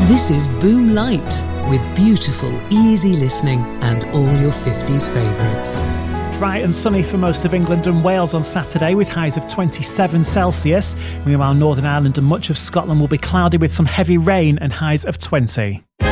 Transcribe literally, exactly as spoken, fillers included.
This is Boom Light, with beautiful, easy listening and all your fifties favourites. Dry and sunny for most of England and Wales on Saturday, with highs of twenty-seven Celsius. Meanwhile, Northern Ireland and much of Scotland will be cloudy with some heavy rain and highs of twenty.